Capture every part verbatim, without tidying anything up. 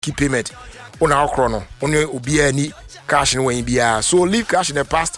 keep payment. On our chrono, on your be any cash in when be so leave cash in the past.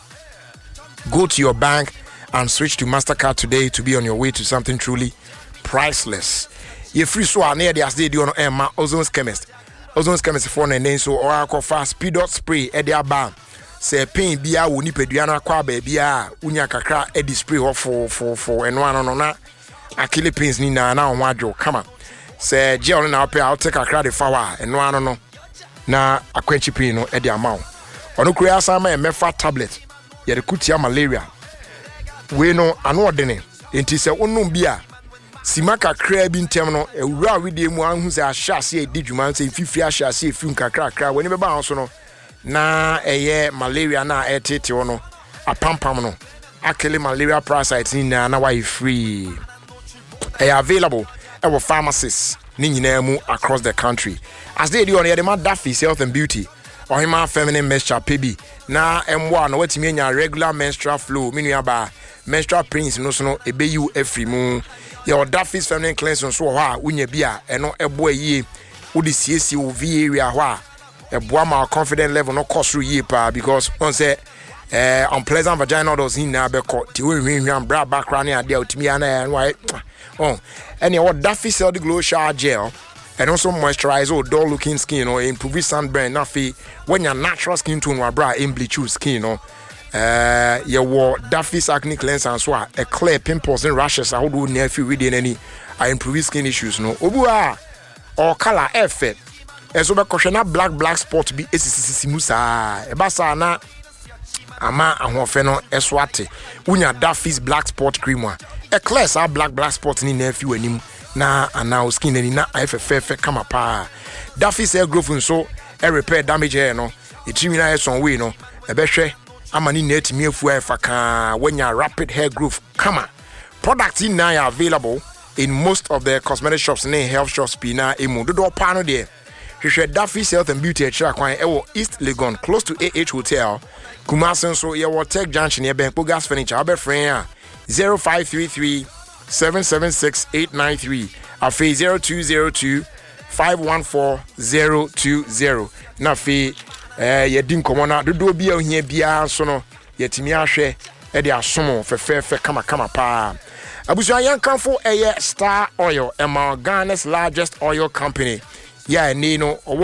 Go to your bank and switch to MasterCard today to be on your way to something truly priceless. You free so near the as they do on Emma Ozone's Chemist. Ozone's Chemist for an name so or fast speed dot spray at their bar. Say pain bia wu ni peduana kwa bia unya kakra e display ho for for for and one no na akili pains ni na na onwadwo kama. Say gel na pay I'll take kakra the fawa and one no na akwanchi pain no e the amount. Ono kura asama e mefa tablet. Ye kutia malaria. We no ano odene. Enti se onum bia simaka kra bi ntem no ewura we de mu anhu se ahyase e didwuma se fifi ahyase e fi kakra kakra we ne be ba so no na eye malaria na etete no apampam no akele malaria parasites ni na na why free e available e wo pharmacists ni nyina mu across the country as they do on the man Daffy's Health and Beauty or him feminine menstrual baby na emwa na watimi anya regular menstrual flow minu aba menstrual prince no so no ebe you every mu your Daffy's feminine cleanse so ho a unya bia eno ebo ayie udi siesie wo v area ho a ebo ma confident level no cost through ye pa because on say eh unpleasant vaginal odors in na be ko ti we hwehwan bra background ya dia utimi ana why oh any what Daffy's Cell Glow Shower Gel and also moisturize or dull looking skin or improve sunburn na fi when your natural skin tone wa bra in bleach skin or uh your Daffy's acne cleanser and so a clear pimples and rashes how do near fi within any I improve skin issues no obua or color effect eso be kwhwena black black spot bi esisisimu saa e ba saa na ama ahofe no eso ate unya Daffy's black spot cream a e clear saa black black spot ni na fi wanim na ana skin ni na ifefe kama pa Daffy's hair growth nso e repair damage hair no etimi na son way no e be hwe amani na etimi afu afa ka wanya rapid hair growth kama products in now available in most of the cosmetic shops and health shops pina emu do pa no de hwe Daffy's Health and Beauty attra kwan e wo East Legon close to A H Hotel Kumasi so ye wo Tech Junction e Benpo Gas Furniture abe friend a zero five three three seven seven six eight nine three afi zero two zero two five one four zero two zero na fi eh ye din komona dodo bia ohia bia so no yetimi ahwe e de asomo fefefe kama kama pa abusu ayankanfo eye Star Oil, Ghana's largest oil company. Yeah, ni no